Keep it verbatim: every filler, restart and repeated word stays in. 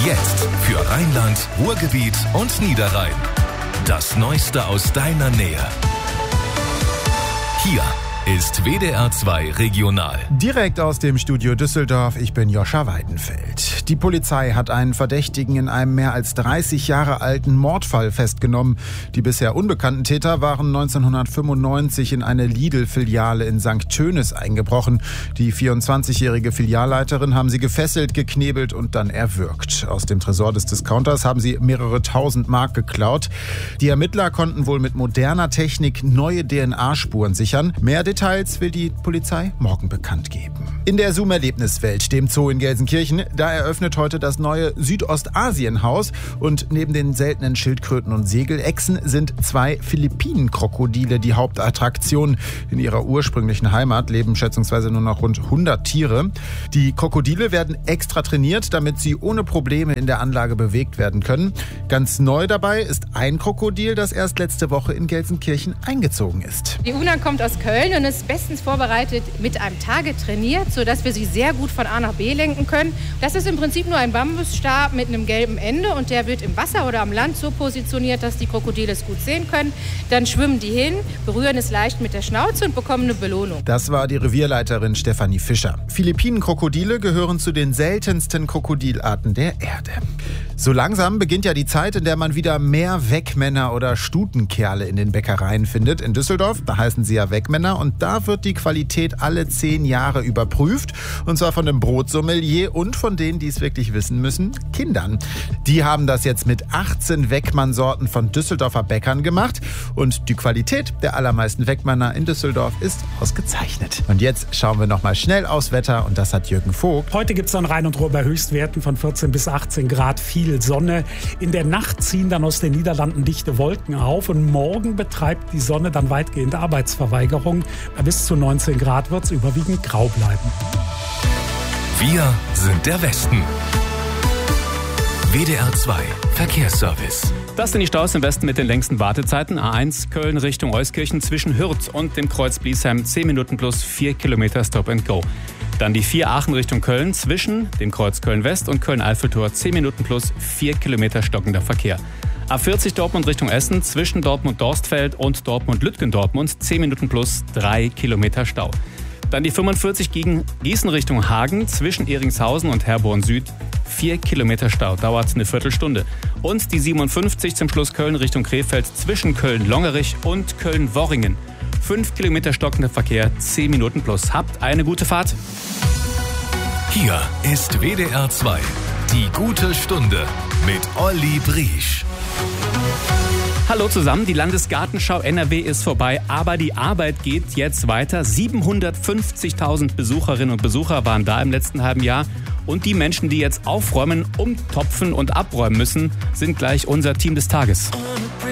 Jetzt für Rheinland, Ruhrgebiet und Niederrhein. Das Neueste aus deiner Nähe. Hier ist W D R zwei Regional. Direkt aus dem Studio Düsseldorf, ich bin Joscha Weidenfeld. Die Polizei hat einen Verdächtigen in einem mehr als dreißig Jahre alten Mordfall festgenommen. Die bisher unbekannten Täter waren neunzehnhundertfünfundneunzig in eine Lidl-Filiale in Sankt Schönis eingebrochen. Die vierundzwanzigjährige Filialleiterin haben sie gefesselt, geknebelt und dann erwürgt. Aus dem Tresor des Discounters haben sie mehrere tausend Mark geklaut. Die Ermittler konnten wohl mit moderner Technik neue D N A-Spuren sichern. Mehr Details will die Polizei morgen bekannt geben. In der Zoom-Erlebniswelt, dem Zoo in Gelsenkirchen, da eröffnet heute das neue Südostasien-Haus und neben den seltenen Schildkröten und Segelechsen sind zwei Philippinen-Krokodile die Hauptattraktion. In ihrer ursprünglichen Heimat leben schätzungsweise nur noch rund hundert Tiere. Die Krokodile werden extra trainiert, damit sie ohne Probleme in der Anlage bewegt werden können. Ganz neu dabei ist ein Krokodil, das erst letzte Woche in Gelsenkirchen eingezogen ist. Die Una kommt aus Köln und ist bestens vorbereitet mit einem Target trainiert, sodass wir sie sehr gut von A nach B lenken können. Das ist im Prinzip nur ein Bambusstab mit einem gelben Ende und der wird im Wasser oder am Land so positioniert, dass die Krokodile es gut sehen können. Dann schwimmen die hin, berühren es leicht mit der Schnauze und bekommen eine Belohnung. Das war die Revierleiterin Stefanie Fischer. Philippinen-Krokodile gehören zu den seltensten Krokodilarten der Erde. So langsam beginnt ja die Zeit, in der man wieder mehr Wegmänner oder Stutenkerle in den Bäckereien findet. In Düsseldorf, da heißen sie ja Wegmänner und da wird die Qualität alle zehn Jahre überprüft. Und zwar von dem Brotsommelier und von denen, die es wirklich wissen müssen, Kindern. Die haben das jetzt mit achtzehn Wegmann-Sorten von Düsseldorfer Bäckern gemacht. Und die Qualität der allermeisten Wegmänner in Düsseldorf ist ausgezeichnet. Und jetzt schauen wir nochmal schnell aufs Wetter und das hat Jürgen Vogt. Heute gibt es dann Rhein und Ruhr bei Höchstwerten von vierzehn bis achtzehn Grad, viel Sonne. In der Nacht ziehen dann aus den Niederlanden dichte Wolken auf und morgen betreibt die Sonne dann weitgehend Arbeitsverweigerung. Bei bis zu neunzehn Grad wird es überwiegend grau bleiben. Wir sind der Westen. W D R zwei Verkehrsservice. Das sind die Staus im Westen mit den längsten Wartezeiten. A eins Köln Richtung Euskirchen zwischen Hürth und dem Kreuz Bliesheim zehn Minuten plus vier Kilometer Stop and Go. Dann die vier Aachen Richtung Köln zwischen dem Kreuz Köln-West und Köln-Alfeltor zehn Minuten plus vier Kilometer stockender Verkehr. A vierzig Dortmund Richtung Essen zwischen Dortmund-Dorstfeld und Dortmund-Lütgendortmund zehn Minuten plus drei Kilometer Stau. Dann die fünfundvierzig gegen Gießen Richtung Hagen zwischen Ehringshausen und Herborn Süd vier Kilometer Stau, dauert eine Viertelstunde. Und die siebenundfünfzig zum Schluss Köln Richtung Krefeld zwischen Köln-Longerich und Köln-Worringen. fünf Kilometer stockender Verkehr, zehn Minuten plus. Habt eine gute Fahrt. Hier ist W D R zwei, die gute Stunde mit Olli Briesch. Hallo zusammen, die Landesgartenschau N R W ist vorbei, aber die Arbeit geht jetzt weiter. siebenhundertfünfzigtausend Besucherinnen und Besucher waren da im letzten halben Jahr. Und die Menschen, die jetzt aufräumen, umtopfen und abräumen müssen, sind gleich unser Team des Tages.